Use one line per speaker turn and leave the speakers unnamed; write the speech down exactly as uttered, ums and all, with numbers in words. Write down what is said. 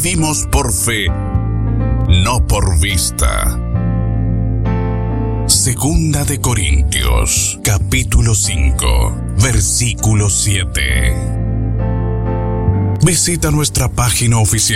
Vivimos por fe, no por vista. Segunda de Corintios, capítulo cinco, versículo siete. Visita nuestra página oficial